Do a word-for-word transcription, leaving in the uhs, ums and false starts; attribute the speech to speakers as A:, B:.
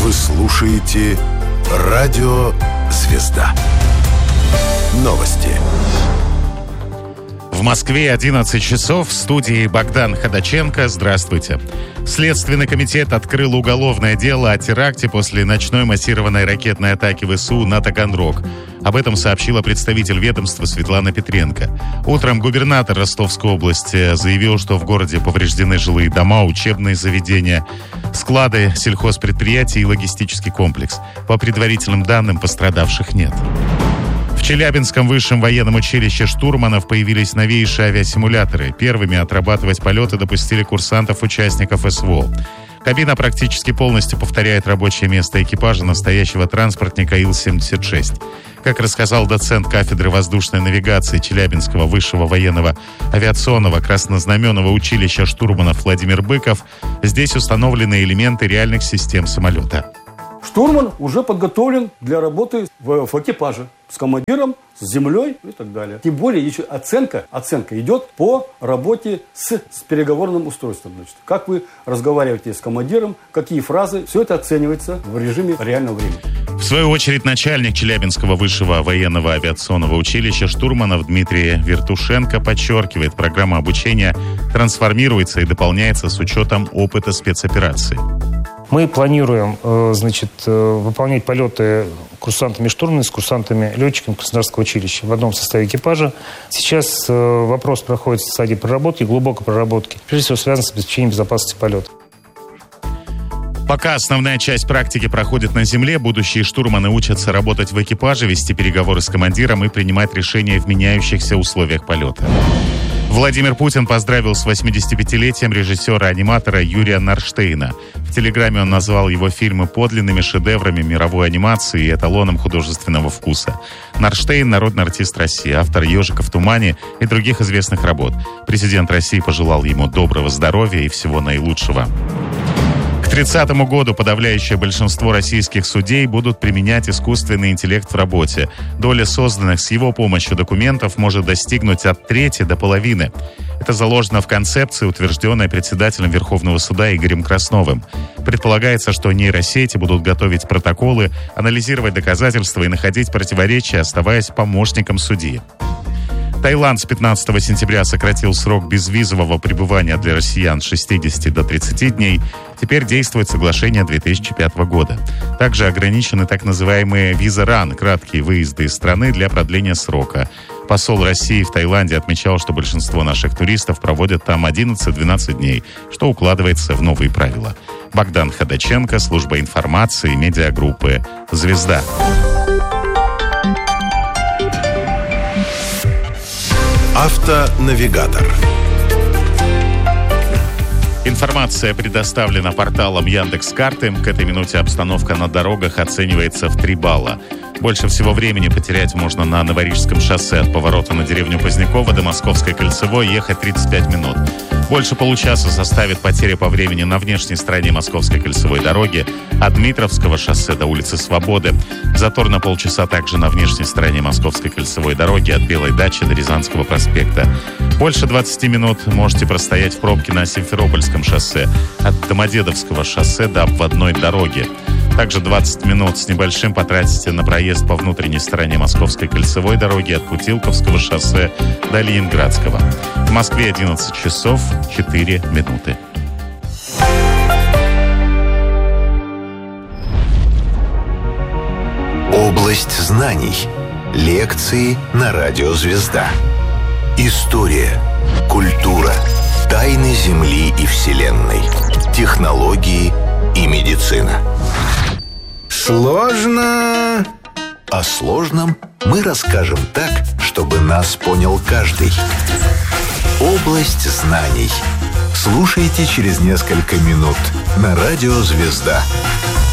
A: Вы слушаете Радио Звезда. Новости.
B: В Москве одиннадцать часов. В студии Богдан Ходаченко. Здравствуйте. Следственный комитет открыл уголовное дело о теракте после ночной массированной ракетной атаки ВСУ на Таганрог. Об этом сообщила представитель ведомства Светлана Петренко. Утром губернатор Ростовской области заявил, что в городе повреждены жилые дома, учебные заведения, склады, сельхозпредприятия и логистический комплекс. По предварительным данным, пострадавших нет. В Челябинском высшем военном училище штурманов появились новейшие авиасимуляторы. Первыми отрабатывать полеты допустили курсантов-участников СВО. Кабина практически полностью повторяет рабочее место экипажа настоящего транспортника Ил семьдесят шесть. Как рассказал доцент кафедры воздушной навигации Челябинского высшего военного авиационного краснознаменного училища штурманов Владимир Быков, здесь установлены элементы реальных систем самолета.
C: Штурман уже подготовлен для работы в, в экипаже с командиром, с землей и так далее. Тем более еще оценка, оценка идет по работе с, с переговорным устройством. Значит, как вы разговариваете с командиром, какие фразы, все это оценивается в режиме реального времени.
B: В свою очередь, начальник Челябинского высшего военного авиационного училища штурманов Дмитрий Вертушенко подчеркивает, программа обучения трансформируется и дополняется с учетом опыта спецоперации.
D: Мы планируем, значит, выполнять полеты курсантами-штурманами с курсантами-летчиками Краснодарского училища в одном составе экипажа. Сейчас вопрос проходит в стадии проработки, глубокой проработки. Прежде всего, связан с обеспечением безопасности полета.
B: Пока основная часть практики проходит на земле, будущие штурманы учатся работать в экипаже, вести переговоры с командиром и принимать решения в меняющихся условиях полета. Владимир Путин поздравил с восьмидесятипятилетием режиссера-аниматора Юрия Нарштейна. В Телеграме он назвал его фильмы подлинными шедеврами мировой анимации и эталоном художественного вкуса. Нарштейн – народный артист России, автор «Ежика в тумане» и других известных работ. Президент России пожелал ему доброго здоровья и всего наилучшего. К тридцатому году подавляющее большинство российских судей будут применять искусственный интеллект в работе. Доля созданных с его помощью документов может достигнуть от трети до половины. Это заложено в концепции, утвержденной председателем Верховного суда Игорем Красновым. Предполагается, что нейросети будут готовить протоколы, анализировать доказательства и находить противоречия, оставаясь помощником судьи. Таиланд с пятнадцатого сентября сократил срок безвизового пребывания для россиян с шестидесяти до тридцати дней. Теперь действует соглашение две тысячи пятого года. Также ограничены так называемые виза-ран, краткие выезды из страны для продления срока. Посол России в Таиланде отмечал, что большинство наших туристов проводят там одиннадцать-двенадцать дней, что укладывается в новые правила. Богдан Ходаченко, служба информации, медиагруппы «Звезда».
A: Автонавигатор.
B: Информация предоставлена порталом Яндекс.Карты. К этой минуте обстановка на дорогах оценивается в три балла. Больше всего времени потерять можно на Новорижском шоссе. От поворота на деревню Позднякова до Московской Кольцевой ехать тридцать пять минут. Больше получаса составит потеря по времени на внешней стороне Московской Кольцевой дороги от Дмитровского шоссе до улицы Свободы. Затор на полчаса также на внешней стороне Московской Кольцевой дороги от Белой дачи до Рязанского проспекта. Больше двадцати минут можете простоять в пробке на Симферопольском шоссе от Домодедовского шоссе до обводной дороги. Также двадцать минут с небольшим потратите на проезд по внутренней стороне Московской Кольцевой дороги от Путилковского шоссе до Ленинградского. В Москве одиннадцать часов четыре минуты.
A: Область знаний. Лекции на Радио Звезда. История, культура, тайны Земли и Вселенной, технологии и медицина. Сложно. О сложном мы расскажем так, чтобы нас понял каждый. Область знаний. Слушайте через несколько минут на Радио Звезда.